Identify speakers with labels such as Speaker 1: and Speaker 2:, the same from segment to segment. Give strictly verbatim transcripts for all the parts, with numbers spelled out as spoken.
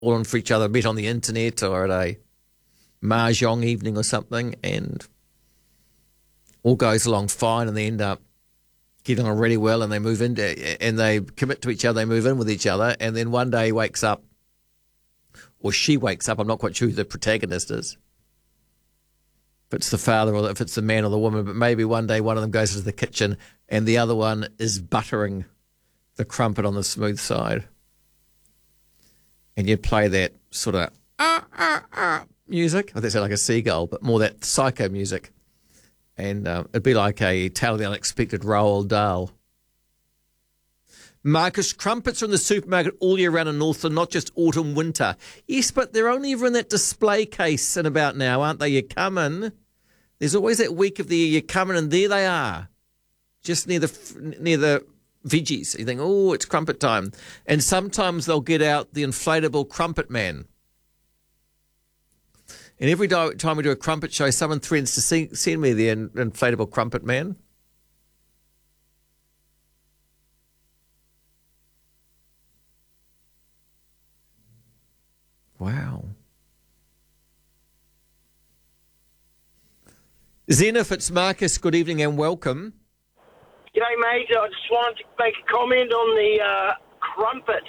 Speaker 1: fallen for each other, met on the internet or at a mahjong evening or something, and all goes along fine, and they end up getting on really well, and they move into, and they commit to each other, they move in with each other, and then one day he wakes up, or she wakes up, I'm not quite sure who the protagonist is, if it's the father or if it's the man or the woman, but maybe one day one of them goes into the kitchen and the other one is buttering the crumpet on the smooth side. And you'd play that sort of ah, ah, ah music. I think it's like a seagull, but more that psycho music. And uh, it'd be like a Tale of the Unexpected Roald Dahl. Marcus, crumpets are in the supermarket all year round in Northland, not just autumn, winter. Yes, but they're only ever in that display case in about now, aren't they? You come in. There's always that week of the year you come in and there they are, just near the near the veggies. You think, oh, it's crumpet time. And sometimes they'll get out the inflatable crumpet man. And every time we do a crumpet show, someone threatens to see, send me the in, inflatable crumpet man. Wow. Zenith, it's Marcus. Good evening and welcome.
Speaker 2: G'day, mate. I just wanted to make a comment on the uh, crumpet.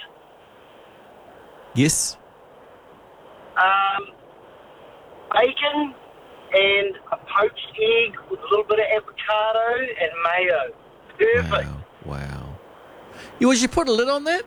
Speaker 1: Yes.
Speaker 2: Um, bacon and a poached egg with a little bit of avocado and mayo. Perfect.
Speaker 1: Wow. Wow. You, would you put a lid on that?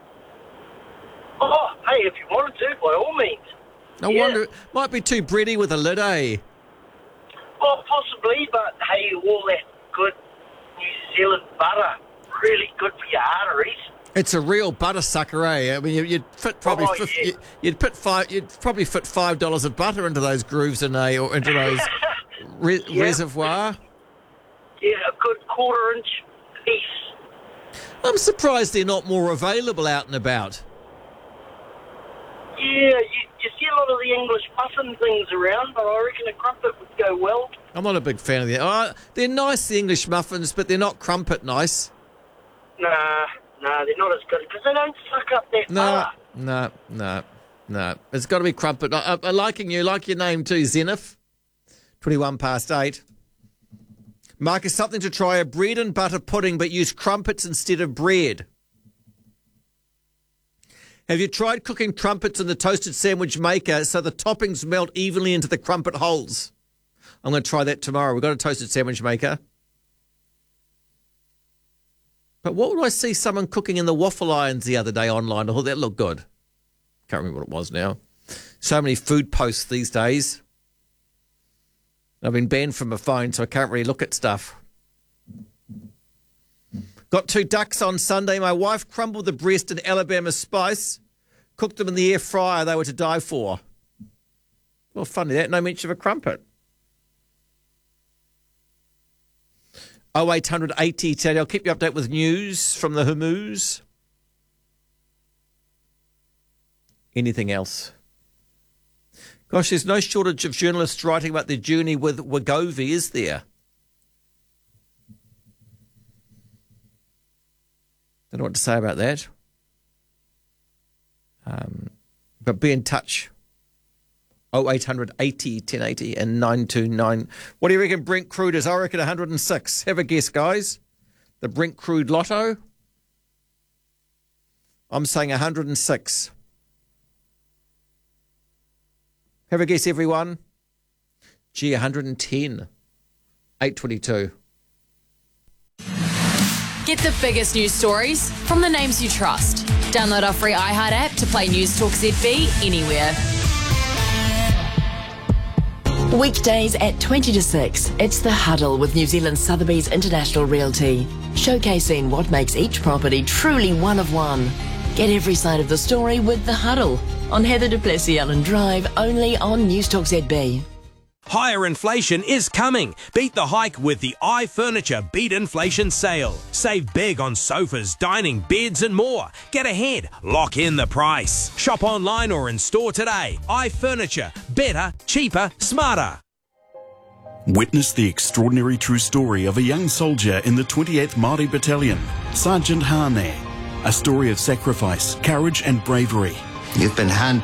Speaker 2: Oh, hey, if you wanted to, by all means.
Speaker 1: I
Speaker 2: yeah.
Speaker 1: wonder, might be too bready with a lid, eh?
Speaker 2: Oh, possibly, but hey, all that good New Zealand butter, really good for your arteries.
Speaker 1: It's a real butter sucker, eh? I mean, you'd fit probably
Speaker 2: oh,
Speaker 1: fifty,
Speaker 2: yeah.
Speaker 1: you'd put five, you'd probably fit five dollars of butter into those grooves in a or into those re- yeah. reservoir.
Speaker 2: Yeah, a good quarter inch piece.
Speaker 1: I'm surprised they're not more available out and about.
Speaker 2: Yeah, you, you see a lot of the English muffin things around, but I reckon a crumpet would go well.
Speaker 1: I'm not a big fan of the. Oh, they're nice, the English muffins, but they're not crumpet nice.
Speaker 2: Nah, nah, they're not as good because they don't suck up that
Speaker 1: no,
Speaker 2: butter.
Speaker 1: No, no, no. It's got to be crumpet. I, I liking you, like your name too, Zenith. twenty-one past eight. Marcus, something to try, a bread and butter pudding, but use crumpets instead of bread. Have you tried cooking crumpets in the toasted sandwich maker so the toppings melt evenly into the crumpet holes? I'm going to try that tomorrow. We've got a toasted sandwich maker. But what would I see someone cooking in the waffle irons the other day online? I thought that looked good. Can't remember what it was now. So many food posts these days. I've been banned from my phone, so I can't really look at stuff. Got two ducks on Sunday. My wife crumbled the breast in Alabama spice, cooked them in the air fryer. They were to die for. Well, funny that. No mention of a crumpet. oh eight hundred eighty ten. I'll keep you updated with news from the Hormuz. Anything else? Gosh, there's no shortage of journalists writing about their journey with Wegovy, is there? Don't know what to say about that. Um, but be in touch. oh eight hundred eighty ten eighty and nine two nine. What do you reckon Brent Crude is? I reckon one hundred six. Have a guess, guys. The Brent Crude Lotto. I'm saying one hundred six. Have a guess, everyone. Gee, one hundred ten. eight twenty-two.
Speaker 3: Get the biggest news stories from the names you trust. Download our free iHeart app to play News Talk Z B anywhere.
Speaker 4: Weekdays at twenty to six, it's The Huddle with New Zealand Sotheby's International Realty, showcasing what makes each property truly one of one. Get every side of the story with The Huddle on Heather du Plessis-Allen Drive, only on News Talk Z B.
Speaker 5: Higher inflation is coming. Beat the hike with the iFurniture Beat Inflation Sale. Save big on sofas, dining, beds and more. Get ahead. Lock in the price. Shop online or in store today. iFurniture. Better, cheaper, smarter.
Speaker 6: Witness the extraordinary true story of a young soldier in the twenty-eighth Māori Battalion, Sergeant Hane. A story of sacrifice, courage and bravery.
Speaker 7: You've been hand